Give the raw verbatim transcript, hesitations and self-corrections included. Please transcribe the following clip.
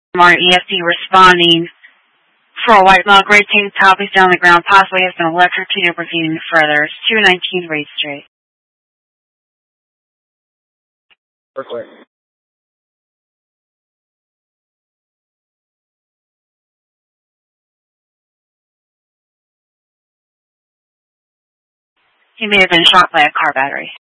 Our E S D responding for a white male, gray tank top. He's down on the ground, possibly has been electrocuted. Reviewing further. It's two nineteen Reed Street. Perfect. He may have been shot by a car battery.